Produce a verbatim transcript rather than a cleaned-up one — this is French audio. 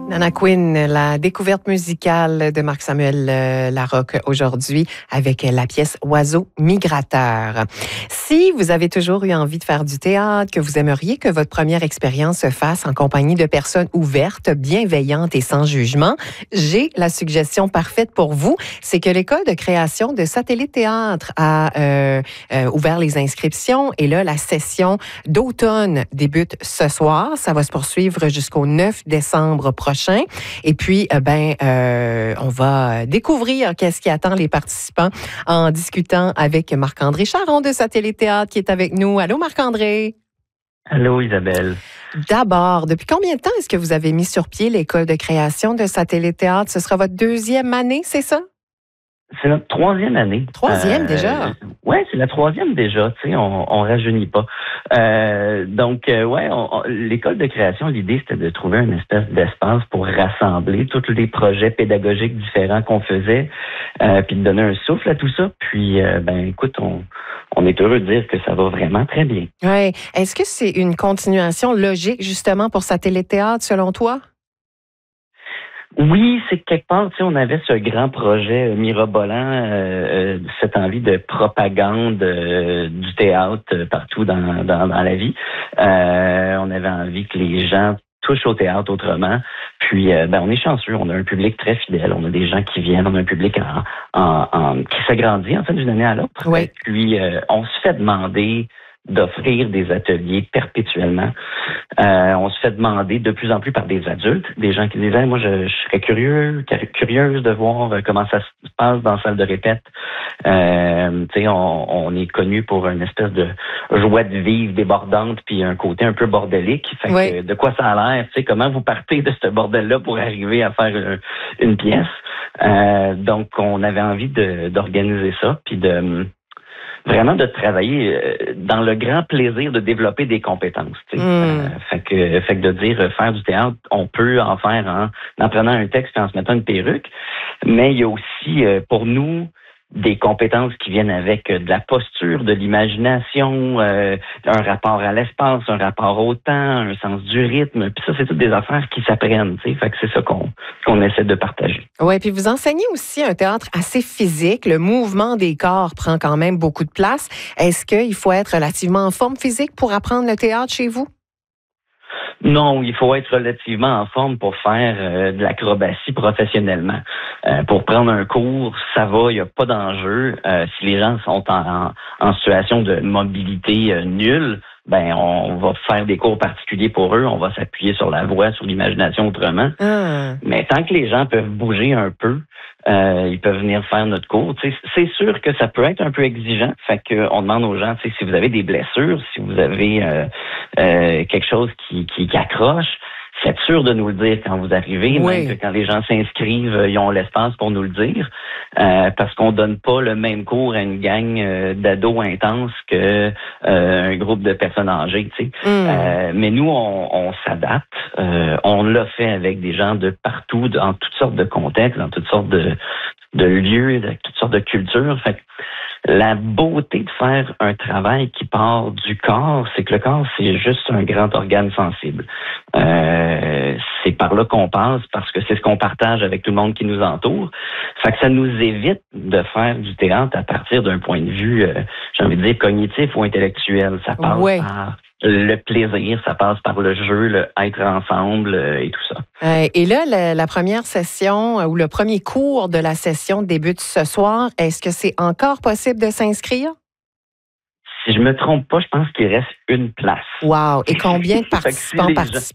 Nana Quinn, la découverte musicale de Marc-Samuel euh, Larocque aujourd'hui avec la pièce Oiseau migrateur. Si vous avez toujours eu envie de faire du théâtre, que vous aimeriez que votre première expérience se fasse en compagnie de personnes ouvertes, bienveillantes et sans jugement, j'ai la suggestion parfaite pour vous. C'est que l'École de création de Satellite Théâtre a euh, euh, ouvert les inscriptions et là, la session d'automne débute ce soir. Ça va se poursuivre jusqu'au neuf décembre prochain. Et puis, euh, ben, euh, on va découvrir qu'est-ce qui attend les participants en discutant avec Marc-André Charon de Satellite Théâtre qui est avec nous. Allô, Marc-André? Allô, Isabelle. D'abord, depuis combien de temps est-ce que vous avez mis sur pied l'école de création de Satellite Théâtre? Ce sera votre deuxième année, c'est ça? C'est notre troisième année. Troisième euh, déjà? Oui, c'est la troisième déjà. Tu sais, on, on rajeunit pas. Euh, donc, euh, ouais, on, on, l'école de création, l'idée, c'était de trouver une espèce d'espace pour rassembler tous les projets pédagogiques différents qu'on faisait, euh, puis de donner un souffle à tout ça. Puis, euh, ben, écoute, on, on est heureux de dire que ça va vraiment très bien. Oui. Est-ce que c'est une continuation logique, justement, pour Satellite Théâtre, selon toi? Oui, c'est quelque part, tu sais, on avait ce grand projet mirobolant, euh, cette envie de propagande euh, du théâtre partout dans, dans, dans la vie. Euh, on avait envie que les gens touchent au théâtre autrement. Puis, euh, ben, on est chanceux, on a un public très fidèle, on a des gens qui viennent, on a un public en, en, en, qui s'agrandit en fait d'une année à l'autre. Oui. Et puis, euh, on se fait demander d'offrir des ateliers perpétuellement. Euh, on se fait demander de plus en plus par des adultes, des gens qui disaient, moi, je, je serais curieux, curieuse de voir comment ça se passe dans la salle de répète. Euh, tu sais, on, on est connu pour une espèce de joie de vivre débordante, puis un côté un peu bordélique. Fait oui. que, de quoi ça a l'air? Tu sais, comment vous partez de ce bordel-là pour arriver à faire une, une pièce? Euh, donc, on avait envie de, d'organiser ça, puis de vraiment de travailler dans le grand plaisir de développer des compétences. Tu sais. Mm. Euh, fait que, fait que de dire faire du théâtre, on peut en faire en, en prenant un texte et en se mettant une perruque, mais il y a aussi euh, pour nous des compétences qui viennent avec de la posture, de l'imagination, euh, un rapport à l'espace, un rapport au temps, un sens du rythme. Puis ça, c'est toutes des affaires qui s'apprennent. Tu sais. Fait que c'est ça qu'on, qu'on essaie de partager. Oui, puis vous enseignez aussi un théâtre assez physique. Le mouvement des corps prend quand même beaucoup de place. Est-ce qu'il faut être relativement en forme physique pour apprendre le théâtre chez vous? Non, il faut être relativement en forme pour faire euh, de l'acrobatie professionnellement. Euh, pour prendre un cours, ça va, il n'y a pas d'enjeu. Euh, si les gens sont en, en, en situation de mobilité euh, nulle, ben on va faire des cours particuliers pour eux, on va s'appuyer sur la voix, sur l'imagination autrement. Ah. Mais tant que les gens peuvent bouger un peu, euh, ils peuvent venir faire notre cours. Tu sais, c'est sûr que ça peut être un peu exigeant. Fait que on demande aux gens, tu sais, si vous avez des blessures, si vous avez euh, euh, quelque chose qui, qui, qui accroche, faites sûr de nous le dire quand vous arrivez, oui. même que quand les gens s'inscrivent, ils ont l'espace pour nous le dire, euh, parce qu'on donne pas le même cours à une gang euh, d'ados intenses que euh, un groupe de personnes âgées, tu sais. Mm. Euh, mais nous, on, on s'adapte. Euh, on l'a fait avec des gens de partout, dans toutes sortes de contextes, dans toutes sortes de, de lieux, de toutes sortes de cultures. Fait que la beauté de faire un travail qui part du corps, c'est que le corps, c'est juste un grand organe sensible. Euh, c'est par là qu'on passe parce que c'est ce qu'on partage avec tout le monde qui nous entoure. Fait que ça nous évite de faire du théâtre à partir d'un point de vue, euh, j'ai envie de dire, cognitif ou intellectuel. Ça passe ouais. par le plaisir, ça passe par le jeu, le être ensemble euh, et tout ça. Euh, et là, la, la première session euh, ou le premier cours de la session débute ce soir. Est-ce que c'est encore possible de s'inscrire? Si je me trompe pas, je pense qu'il reste une place. Wow! Et combien de participants si participent?